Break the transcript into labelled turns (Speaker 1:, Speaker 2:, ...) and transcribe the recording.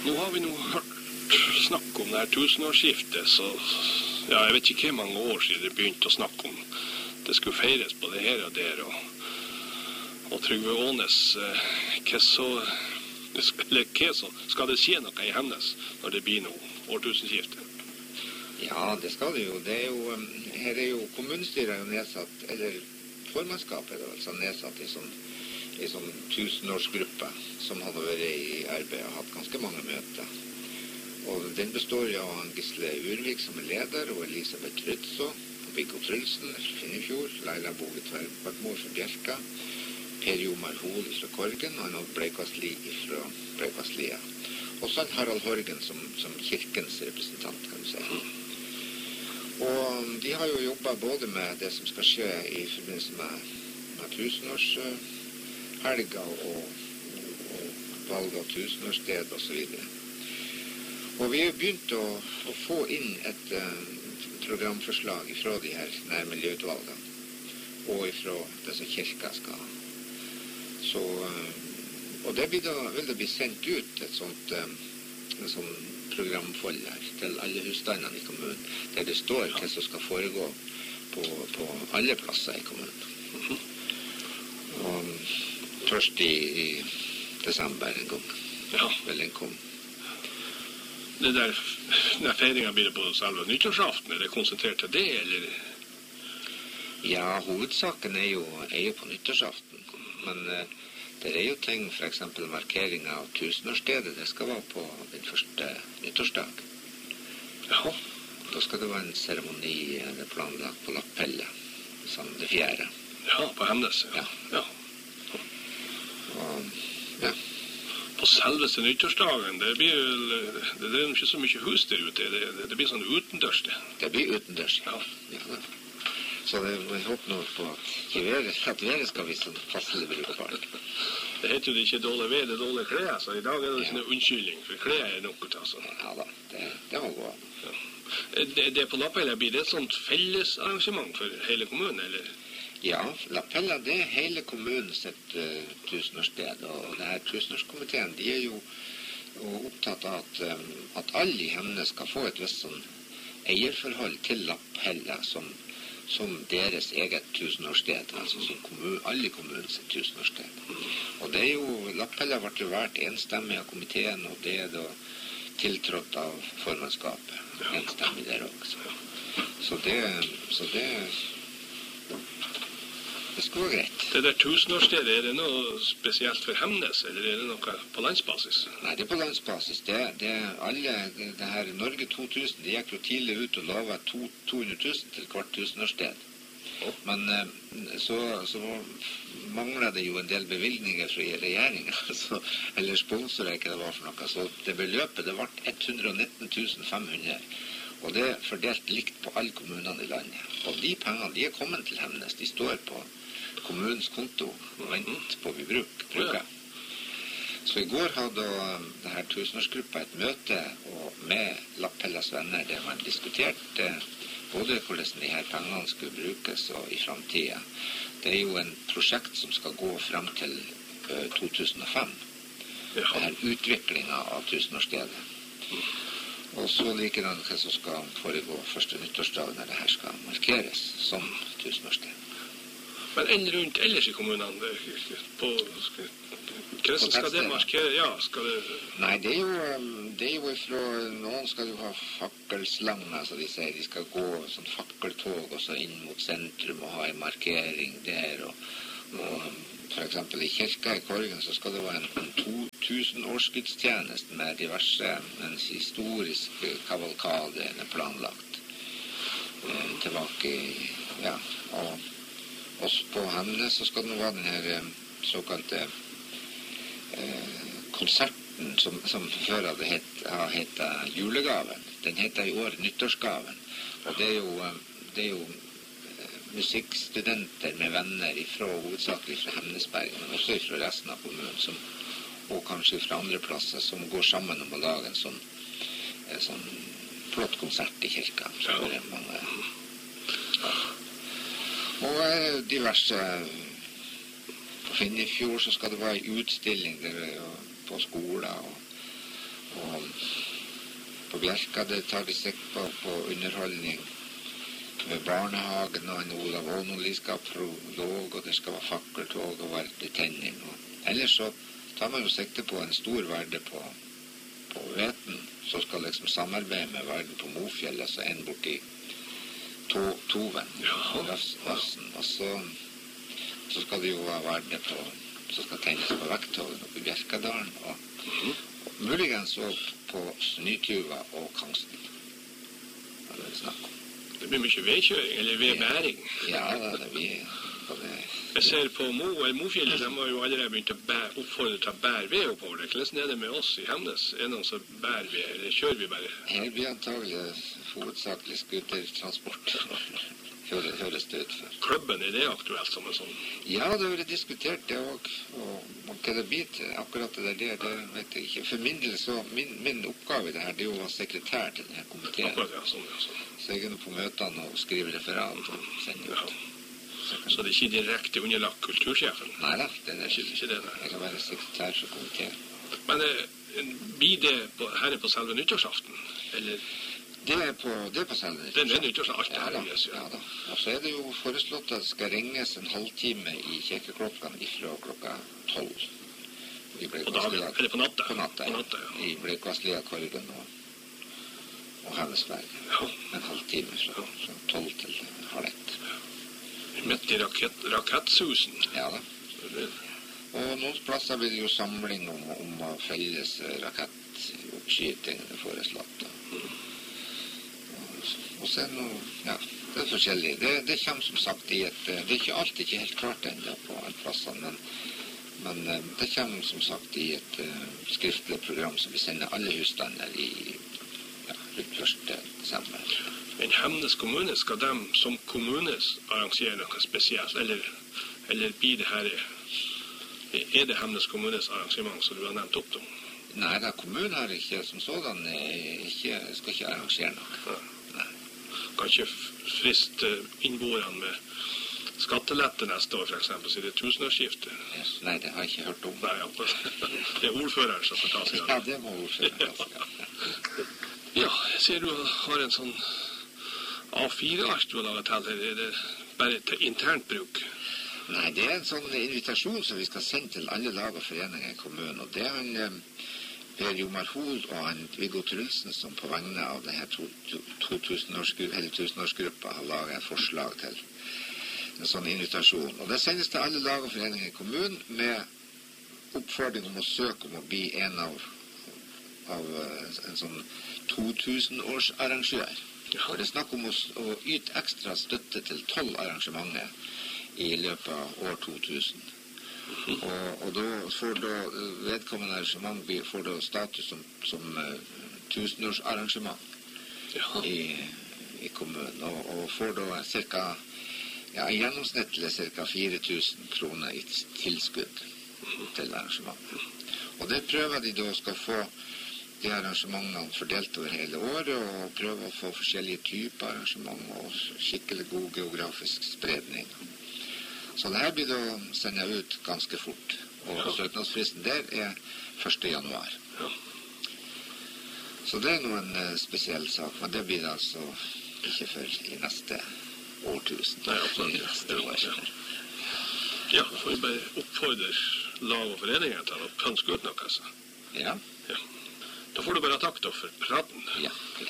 Speaker 1: Nå har vi nå hørt snakk om det her tusenårsskiftet, så ja, jeg vet ikke hvor mange år siden det begynte å snakke om det skulle feires på det her og der, og Trygve Ånes, hva så skal det skje noe i hennes når det blir noe årtusenskifte?
Speaker 2: Ja, det skal det jo. Her er jo kommunestyret jo nedsatt, eller formannskapet er altså nedsatt i sånn tusenårsgruppe som hadde vært i arbeid og hatt ganske mange møter. Og den består jo av Gisle Urvik som er leder, og Elisabeth Rydso, Viggo Trulsen fra Finnefjord, Laila Boge Tverrbakmor fra Bjerka, Per Jomar Hol fra Korgen, og Odd Bleikvassli fra Bleikvasslia. Og så Harald Horgen som kirkens representant, kan du si. Og de har jo jobbet både med det som skal skje i forbindelse med tusenårshelga og valg av tusenårssted og så videre. Og vi har begynt å få inn et programforslag fra de her nærmiljøutvalgene, og fra det som kirka skal ha. Og det vil det bli sendt ut en sånn programfolder til alle husstandene i kommunen, der det står hva som skal foregå på alle plasser i kommunen. Og først i desember en gang, vel en kom. Det der feiringen blir det på selve nyttårsaften, er det konsentrert til det, eller? Ja, hovedsaken er jo på nyttårsaften, men det er jo ting, for eksempel markeringen av tusenårsstedet, det skal være på den første nyttårsdag. Ja. Da skal det være en seremoni planlagt på Lapphelle, som det 4. Ja, på Hemnes, ja. Og, ja. På selveste nyttårsdagen, det er jo ikke så mye hus der ute, det blir sånn utendørs det. Det blir utendørs, ja. Så jeg håper nå på at været skal bli sånn passelig brukbart. Det heter jo ikke dårlig ved, det er dårlig klær, så i dag er det sånn unnskyldning, for klær er nok, altså. Ja da, det må gå. Ja. Det på Lapphella, blir det et sånt fellesarrangement for hele kommunen, eller? Ja, Lapphella, det er hele kommunens tusenårssted, og det her tusenårskomiteen, de er jo opptatt av at alle i Hemnes skal få et visst sånn eierforhold til Lapphella som deres eget tusenårssted, altså som alle kommunens tusenårssted. Og det er jo, Lapphella ble jo vært enstemmig av komiteen, og det er da tiltrådt av formannskapet, enstemmig der også. Så det skulle være greit. Det der tusenårsstedet, er det noe spesielt for Hemnes, eller er det noe på landsbasis? Nei, det er på landsbasis. Det her Norge 2000, de gikk jo tidlig ut og lovet 200 000 til hvert tusenårssted. Men så mangler det jo en del bevilgninger fra regjeringen, eller sponsorer, ikke det var for noe. Så det beløpet, det ble 119 500. Og det er fordelt likt på alle kommunene i landet. Og de pengene, de er kommet til Hemnes. De står på kommunens konto og venter på vi bruker. Så i går hadde det her tusenårsgruppa et møte med Lapphellas venner, der man diskuterte både hvordan de her pengene skulle brukes og i fremtiden. Det er jo en prosjekt som skal gå frem til 2005. Det her utviklingen av tusenårsstedet. Og så likedan hva som skal foregå første nyttårsdag når det her skal markeres som tusenårssted. Men enn rundt ellers i kommunene, hva skal det markere? Ja, skal det... Nei, det er jo ifra, noen skal jo ha fakkelslanger, så de sier, de skal gå sånn fakkeltog og så inn mot sentrum og ha en markering der, og for eksempel i kirka i Korgen så skal det være en 2000-årsgudstjeneste med diverse, en historisk kavalkade planlagt tilbake, ja, og også på Hemnes så skal det være den her såkalte konserten som før hadde hett julegaven. Den heter i år nyttårsgaven, og det er jo musikkstudenter med venner hovedsakelig fra Hemnesberg, men også fra resten av kommunen, og kanskje fra andre plasser, som går sammen om å lage en sånn flott konsert i kirka. Så det er mange... Og diverse... På Finnefjord så skal det være utstilling på skoler, Og på Bjerka det tar de seg på underholdning med barnehagen og en Olav Ånoli skal prolog, og det skal være fakkeltog og verdetenning. Ellers så tar man jo sikte på en stor verde på Veten, så skal liksom samarbeide med verden på Mofjellet, så en borti Toven og Vassen, og så skal det jo være verde på, så skal tennes på Vektågen oppe i Bjerkadalen, og muligens også på Snytuva og Kangsten. Det er det snakk om.
Speaker 1: Det blir mye vedkjøring, eller vedbæring.
Speaker 2: Ja, det blir på det.
Speaker 1: Jeg ser på Mofjellet, de har jo allerede begynt å oppfordre til å bære ved oppover det. Hvordan er det med oss i Hemnes? Er det noen som bærer ved, eller kjører vi bare?
Speaker 2: Her blir antagelig hovedsakelig skutertransport. Høres det ut for.
Speaker 1: Klubben, er det aktuelt som en sånn?
Speaker 2: Ja, det har vært diskutert det også, og hva det blir til akkurat det vet jeg ikke. For min del, så min oppgave i det her, det er jo å være sekretær til denne komiteen.
Speaker 1: Akkurat, ja, sånn.
Speaker 2: Så jeg er nå på møtene og skriver referat og sender ut.
Speaker 1: Så det er ikke direkte underlagt kultursjefen?
Speaker 2: Neida, det er
Speaker 1: ikke det.
Speaker 2: Jeg kan være sekretær for komiteen.
Speaker 1: Men blir det her på selve nyttårsaften, eller?
Speaker 2: Det er på selve nyttårsaften.
Speaker 1: Det er nyttårsaften, alt det her.
Speaker 2: Ja da. Og så er det jo foreslått at det skal ringes en halvtime i kirkeklokkene ifra klokka 12.
Speaker 1: På dagen, eller på natta?
Speaker 2: På natta, ja. I Bleikvasslia Korgen og Hemnesberg.
Speaker 1: Ja.
Speaker 2: En halvtime fra 12 til 12:30.
Speaker 1: Midt i rakettsusen.
Speaker 2: Ja da. Og noen plasser blir det jo samling om felles rakettoppskyting det foreslått. Og så er det er forskjellig. Det kommer som sagt det er ikke alltid ikke helt klart enda på alle plassene, men det kommer som sagt i et skriftlig program som vi sender alle husstander rundt 1. desember.
Speaker 1: Men Hemnes kommune, skal de som kommune arrangere noe spesielt, eller blir det her, er det Hemnes kommunes arrangement som du har nevnt opp da?
Speaker 2: Nei, kommunen har ikke som sådan, skal ikke arrangere noe. Nei.
Speaker 1: Kan ikke friste innboerne med skattelette neste år, for eksempel, så det er tusenårsskifte?
Speaker 2: Nei, det har jeg ikke hørt om.
Speaker 1: Nei, det er ordføreren som får ta seg av det.
Speaker 2: Ja, det må ordføreren ta seg av.
Speaker 1: Ja, jeg ser du har en sånn A4-ark du har laget til her. Er det bare til internt bruk?
Speaker 2: Nei, det er en sånn invitasjon som vi skal sende til alle lag og foreninger i kommunen, og det er Per Jomar Hol og Viggo Trulsen som på vegne av det her 1000-årsgruppa har laget et forslag til en sånn invitasjon. Og det sendes til alle lag og foreninger i kommunen med oppfordring om å søke om å bli en av en sånn 2000-årsarrangør. Og det er snakk om å yte ekstra støtte til 12 arrangementer i løpet av år 2000. Og da får vedkommende arrangement får da status som 1000-årsarrangement i kommunen, og får da gjennomsnittlig ca. 4000 kroner i tilskudd til arrangementet. Og det prøver de da skal få de arrangementene fordelt over hele året, og prøver å få forskjellige typer arrangement og skikkelig god geografisk spredning. Så det her blir da sendt ut ganske fort, og søknadsfristen der er 1. januar. Så det er noen spesiell sak, men det blir det altså ikke før i neste årtusen.
Speaker 1: Nei, absolutt. Ja, får vi bare oppfordre lag og foreninger til å pønske ut noe, altså.
Speaker 2: Ja.
Speaker 1: Da får du bare takk for praten.
Speaker 2: Ja.